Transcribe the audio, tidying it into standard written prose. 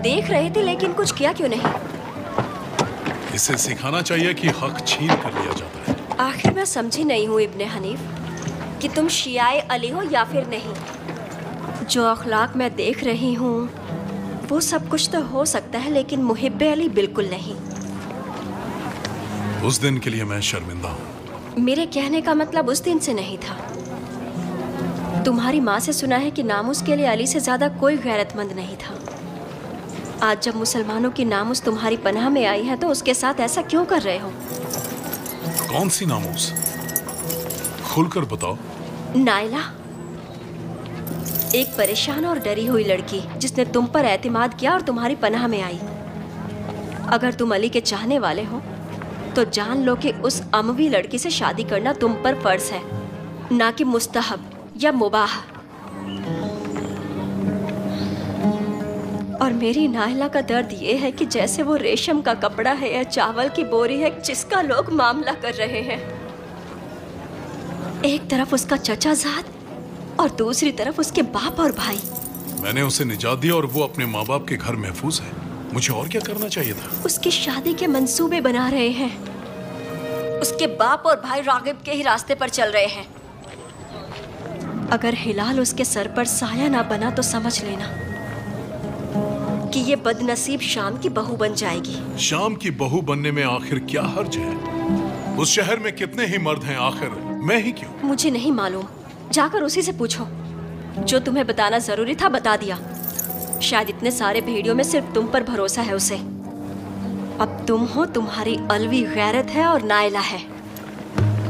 देख रहे थे लेकिन कुछ किया क्यों नहीं? इसे सिखाना चाहिए कि हक छीन कर लिया जाता है। आखिर मैं समझी नहीं हूँ इब्ने हनीफ कि तुम शियाए अली हो या फिर नहीं। जो अखलाक मैं देख रही हूँ वो सब कुछ तो हो सकता है, लेकिन मुहिब्बे अली बिल्कुल नहीं। उस दिन के लिए मैं शर्मिंदा हूँ। मेरे कहने का मतलब उस दिन से नहीं था। तुम्हारी माँ से सुना है कि नामुस के लिए अली से ज्यादा कोई गैरतमंद नहीं था। आज जब मुसलमानों की नामुस तुम्हारी पनाह में आई है तो उसके साथ ऐसा क्यों कर रहे हो? कौन सी नामुस? खुलकर बताओ। नाइला, एक परेशान और डरी हुई लड़की जिसने तुम पर एतमाद किया और तुम्हारी पनाह में आई। अगर तुम अली के चाहने वाले हो तो जान लो कि उस अमवी लड़की से शादी करना तुम पर फर्ज है, ना कि मुस्तहब या मुबाह। और मेरी नाइला का दर्द ये है कि जैसे वो रेशम का कपड़ा है या चावल की बोरी है जिसका लोग मामला कर रहे हैं। एक तरफ उसका चचाजाद और दूसरी तरफ उसके बाप और भाई। मैंने उसे निजात दिया और वो अपने माँ बाप के घर महफूज है। मुझे और क्या करना चाहिए था? उसकी शादी के मंसूबे बना रहे हैं। उसके बाप और भाई रागिब के ही रास्ते पर चल रहे हैं। अगर हिलाल उसके सर पर साया ना बना तो समझ लेना कि ये बदनसीब शाम की बहू बन जाएगी। शाम की बहू बनने में आखिर क्या हर्ज है? उस शहर में कितने ही मर्द हैं, आखिर मैं ही क्यों? मुझे नहीं मालूम, जाकर उसी से पूछो। जो तुम्हें बताना जरूरी था बता दिया। शायद इतने सारे भेड़ियों में सिर्फ तुम पर भरोसा है उसे। अब तुम हो, तुम्हारी अलवी गैरत है और नाइला है।